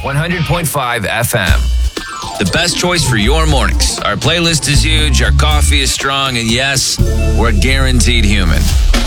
100.5 FM. The best choice for your mornings. Our playlist is huge, our coffee is strong, and yes, we're guaranteed human.